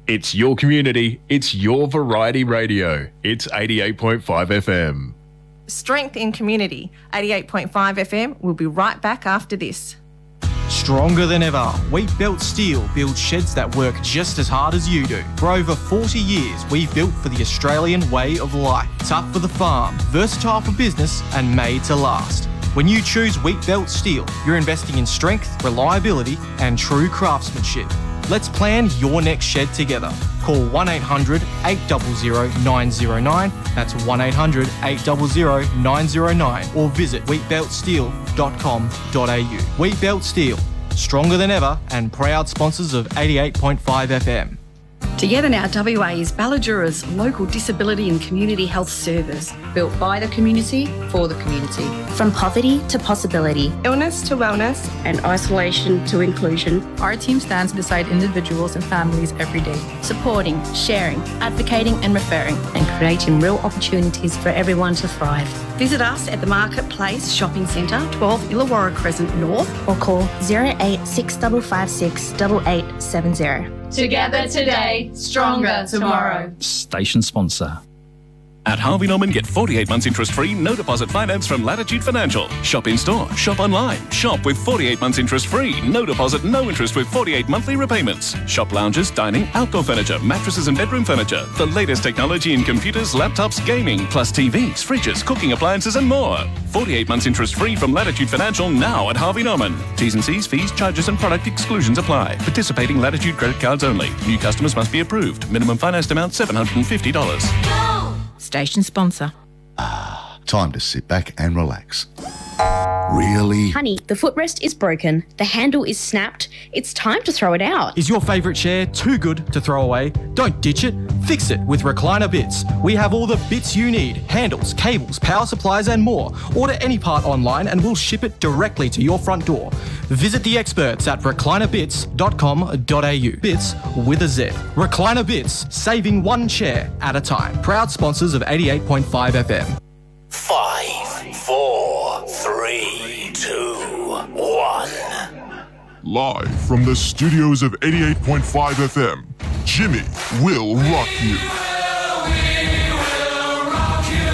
It's your community. It's your variety radio. It's 88.5 FM. Strength in community. 88.5 FM. We'll be right back after this. Stronger than ever, Wheatbelt Steel builds sheds that work just as hard as you do. For over 40 years, we've built for the Australian way of life. Tough for the farm, versatile for business, and made to last. When you choose Wheatbelt Steel, you're investing in strength, reliability, and true craftsmanship. Let's plan your next shed together. Call 1800 800 909, that's 1800 800 909, or visit wheatbeltsteel.com.au. Wheatbelt Steel, stronger than ever and proud sponsors of 88.5 FM. Together Now WA is Balladura's local disability and community health service, built by the community for the community. From poverty to possibility, Illness to wellness, and isolation to inclusion. Our team stands beside individuals and families every day, supporting, sharing, advocating and referring, and creating real opportunities for everyone to thrive. Visit us at the Marketplace Shopping Centre, 12 Illawarra Crescent North, or call 08656 8870. Together today, stronger tomorrow. Station sponsor. At Harvey Norman, get 48 months interest-free, no deposit finance from Latitude Financial. Shop in-store, shop online, shop with 48 months interest-free, no deposit, no interest with 48 monthly repayments. Shop lounges, dining, outdoor furniture, mattresses and bedroom furniture. The latest technology in computers, laptops, gaming, plus TVs, fridges, cooking appliances and more. 48 months interest-free from Latitude Financial now at Harvey Norman. T's and C's, fees, charges and product exclusions apply. Participating Latitude credit cards only. New customers must be approved. Minimum financed amount $750. Go! Station sponsor. Time to sit back and relax. Really? Honey, the footrest is broken. The handle is snapped. It's time to throw it out. Is your favourite chair too good to throw away? Don't ditch it. Fix it with Recliner Bits. We have all the bits you need. Handles, cables, power supplies and more. Order any part online and we'll ship it directly to your front door. Visit the experts at reclinerbits.com.au. Bits with a Z. Recliner Bits, saving one chair at a time. Proud sponsors of 88.5 FM. 5, 4, 3, 2, 1. Live from the studios of 88.5 FM, Jimmy will rock you. We will rock you.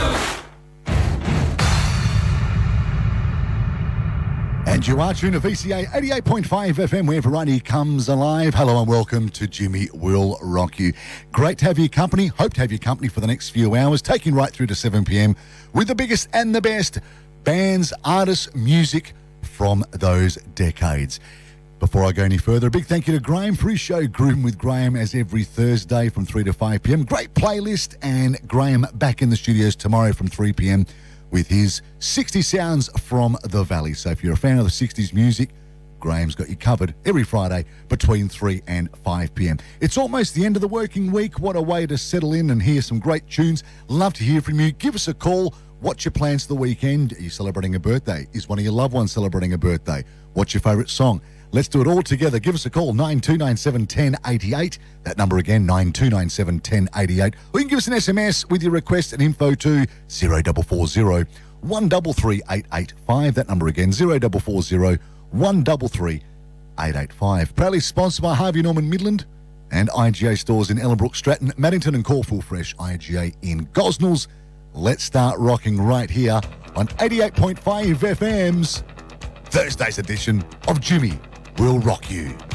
And you are tuned to VCA 88.5 FM, where variety comes alive. Hello and welcome to Jimmy Will Rock You. Great to have your company. Hope to have your company for the next few hours, taking right through to 7 p.m. with the biggest and the best bands, artists, music from those decades. Before I go any further, a big thank you to Graham for his show, Groom with Graham, as every Thursday from 3 to 5 p.m. Great playlist, and Graham back in the studios tomorrow from 3 p.m. with his 60 Sounds from the Valley. So if you're a fan of the 60s music, Graham's got you covered every Friday between 3 and 5 p.m. It's almost the end of the working week. What a way to settle in and hear some great tunes. Love to hear from you. Give us a call. What's your plans for the weekend? Are you celebrating a birthday? Is one of your loved ones celebrating a birthday? What's your favourite song? Let's do it all together. Give us a call, 9297 1088. That number again, 9297 1088. Or you can give us an SMS with your request and info to 0440 133 885. That number again, 0440 133 885. Proudly sponsored by Harvey Norman Midland and IGA stores in Ellenbrook, Stratton, Maddington and Caulfield Fresh, IGA in Gosnells. Let's start rocking right here on 88.5 FM's Thursday's edition of Jimmy Will Rock You.